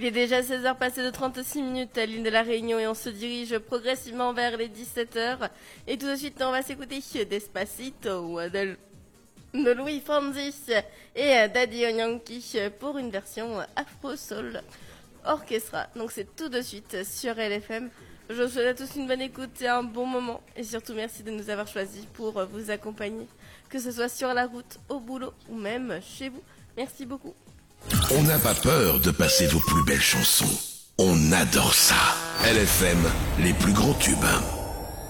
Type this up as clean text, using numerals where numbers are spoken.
Il est déjà 16h passé de 36 minutes à l'île de la Réunion et on se dirige progressivement vers les 17h. Et tout de suite, on va s'écouter Despacito de Louis Fonsi et Daddy Yankee pour une version Afro Soul Orchestra. Donc c'est tout de suite sur LFM. Je vous souhaite à tous une bonne écoute et un bon moment. Et surtout, merci de nous avoir choisis pour vous accompagner, que ce soit sur la route, au boulot ou même chez vous. Merci beaucoup. On n'a pas peur de passer vos plus belles chansons. On adore ça. LFM, les plus gros tubes.